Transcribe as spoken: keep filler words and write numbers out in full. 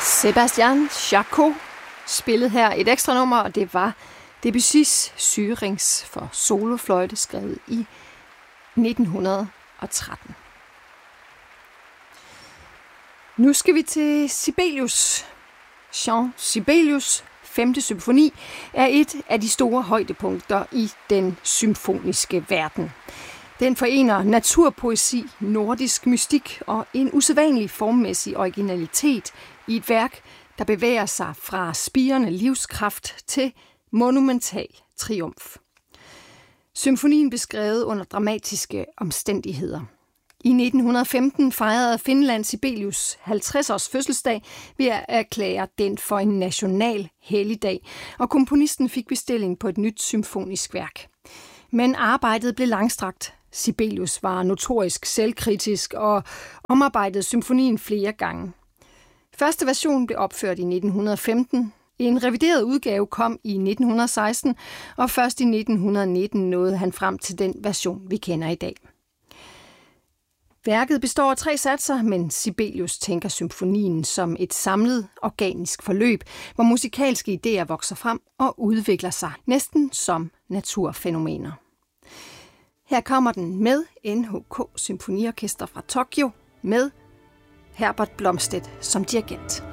Sebastian Charcot spillede her et ekstra nummer, og det var Debussys Syrinx for solofløjte, skrevet i nitten tretten. Nu skal vi til Sibelius. Jean Sibelius' femte symfoni er et af de store højdepunkter i den symfoniske verden. Den forener naturpoesi, nordisk mystik og en usædvanlig formmæssig originalitet i et værk, der bevæger sig fra spirende livskraft til monumental triumf. Symfonien blev skrevet under dramatiske omstændigheder. I nitten femten fejrede Finland Sibelius halvtreds års fødselsdag ved at erklære den for en national helligdag, og komponisten fik bestilling på et nyt symfonisk værk. Men arbejdet blev langstrakt. Sibelius var notorisk selvkritisk og omarbejdede symfonien flere gange. Første version blev opført i nitten femten. En revideret udgave kom i nitten seksten, og først i nitten nitten nåede han frem til den version, vi kender i dag. Værket består af tre satser, men Sibelius tænker symfonien som et samlet, organisk forløb, hvor musikalske idéer vokser frem og udvikler sig næsten som naturfænomener. Her kommer den med N H K Symfoniorkester fra Tokyo med Herbert Blomstedt som dirigent.